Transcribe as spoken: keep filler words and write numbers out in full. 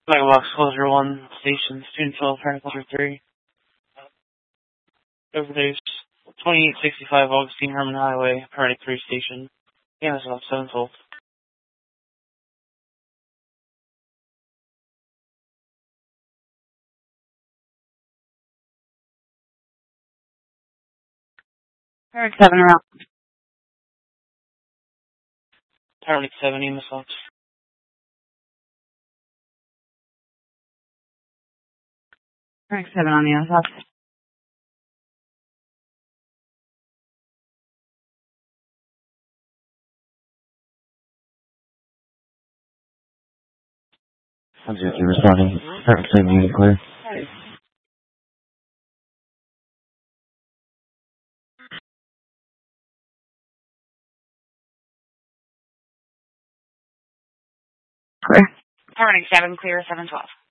Megabox Closure one, Station, Student twelve, Parent Closure three. Overdose, twenty-eight sixty-five Augustine Herman Highway, Paramedic three Station. Yeah, it's off seven twelve. Paramedic seven around. Paramedic seven, E M S ops. Paramedic seven on the E M S ops. one zero two responding. Paramedic seven unit clear. Clear. Paramedic seven clear, seven twelve.